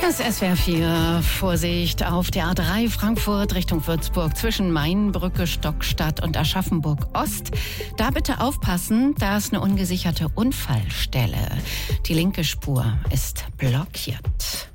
Das SWR 4, Vorsicht auf der A3 Frankfurt Richtung Würzburg zwischen Mainbrücke, Stockstadt und Aschaffenburg-Ost. Da bitte aufpassen, da ist eine ungesicherte Unfallstelle. Die linke Spur ist blockiert.